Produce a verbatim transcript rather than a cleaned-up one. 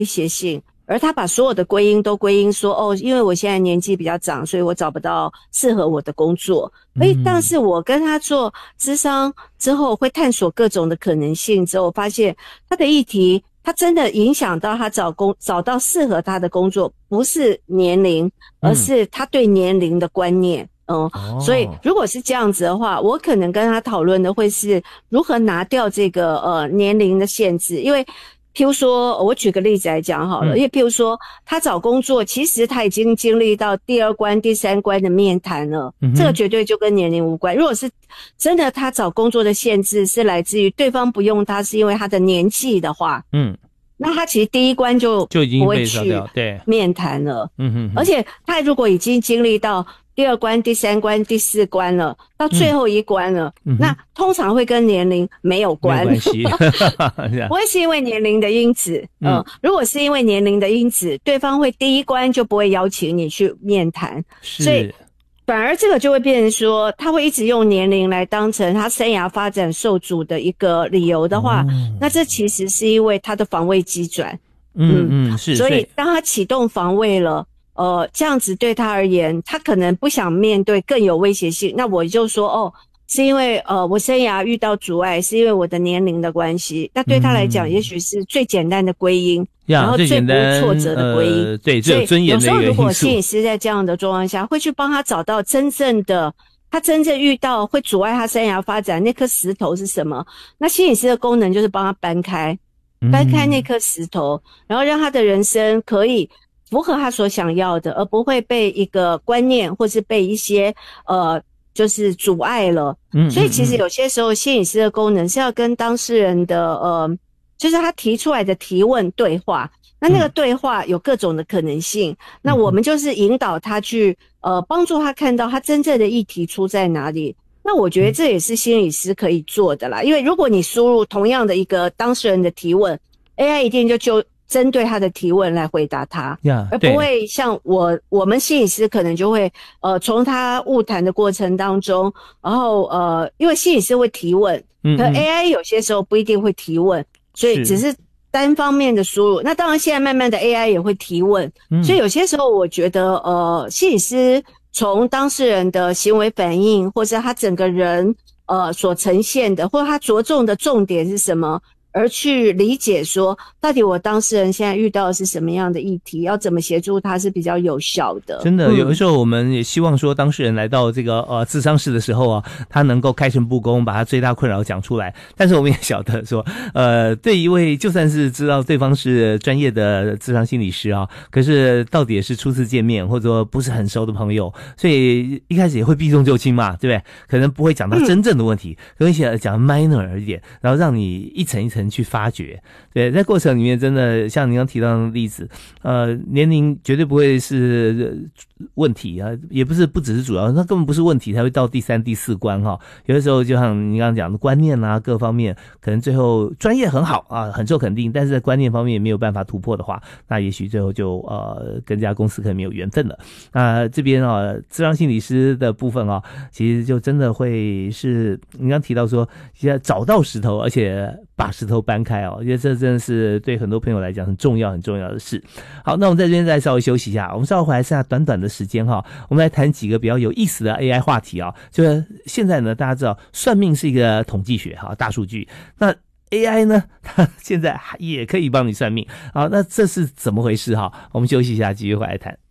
威胁性，而他把所有的归因都归因说，哦，因为我现在年纪比较长，所以我找不到适合我的工作。诶，但是我跟他做諮商之后，会探索各种的可能性之后，发现他的议题，他真的影响到他找工找到适合他的工作，不是年龄，而是他对年龄的观念。嗯，哦、所以如果是这样子的话，我可能跟他讨论的会是如何拿掉这个呃年龄的限制，因为譬如说我举个例子来讲好了，嗯、因为譬如说他找工作，其实他已经经历到第二关、第三关的面谈了，嗯、这个绝对就跟年龄无关。如果是真的他找工作的限制是来自于对方不用他是因为他的年纪的话，嗯。那他其实第一关就就已经不会去面谈了，嗯哼，而且他如果已经经历到第二关、第三关、第四关了，到最后一关了，嗯、那通常会跟年龄没有关， 没关系， 不会是因为年龄的因子，嗯、呃，如果是因为年龄的因子，对方会第一关就不会邀请你去面谈，所以。反而这个就会变成说，他会一直用年龄来当成他生涯发展受阻的一个理由的话，嗯、那这其实是因为他的防卫机转， 嗯嗯是， 所以当他启动防卫了，呃，这样子对他而言，他可能不想面对更有威胁性，那我就说哦。是因为呃我生涯遇到阻碍，是因为我的年龄的关系。那对他来讲，嗯、也许是最简单的归因，然后最不挫折的归因。 呃、对，最有尊严的一个因素。 所以有时候如果心理师在这样的状况下，会去帮他找到真正的他真正遇到会阻碍他生涯发展那颗石头是什么。那心理师的功能就是帮他搬开，搬开那颗石头，嗯、然后让他的人生可以符合他所想要的，而不会被一个观念或是被一些呃。就是阻碍了，嗯，所以其实有些时候心理师的功能是要跟当事人的呃，就是他提出来的提问对话，那那个对话有各种的可能性，嗯、那我们就是引导他去呃，帮助他看到他真正的议题出在哪里。那我觉得这也是心理师可以做的啦，因为如果你输入同样的一个当事人的提问 ，A I 一定就就。针对他的提问来回答他， yeah, 而不会像我我们心理师可能就会呃从他晤谈的过程当中，然后呃因为心理师会提问，嗯嗯可 A I 有些时候不一定会提问，所以只是单方面的输入。那当然现在慢慢的 A I 也会提问，嗯、所以有些时候我觉得呃心理师从当事人的行为反应，或者他整个人呃所呈现的，或者他着重的重点是什么。而去理解说，到底我当事人现在遇到的是什么样的议题，要怎么协助他是比较有效的。 真的，嗯、有的时候我们也希望说，当事人来到这个呃諮商室的时候啊，他能够开诚布公，把他最大困扰讲出来。但是我们也晓得说，呃，对一位就算是知道对方是专业的諮商心理师啊，可是到底也是初次见面，或者说不是很熟的朋友，所以一开始也会避重就轻嘛，对不对？可能不会讲到真正的问题，可能想讲 minor 一点，然后让你一层一层去发掘。对，在过程里面真的像您刚提到的例子，呃，年龄绝对不会是问题啊，也不是不只是主要，那根本不是问题才会到第三第四关哈。有的时候就像您刚刚讲的观念啊，各方面可能最后专业很好啊，很受肯定，但是在观念方面也没有办法突破的话，那也许最后就呃跟这家公司可能没有缘分了。那这边啊，諮商心理师的部分啊，其实就真的会是您刚提到说，现在找到石头，而且把石头搬开哦，我觉得这真的是对很多朋友来讲很重要很重要的事。好，那我们在这边再稍微休息一下，我们稍后回来剩下短短的时间哈，我们来谈几个比较有意思的 A I 话题啊。就是现在呢，大家知道算命是一个统计学哈，大数据，那 A I 呢，它现在也可以帮你算命啊，那这是怎么回事哈？我们休息一下，继续回来谈。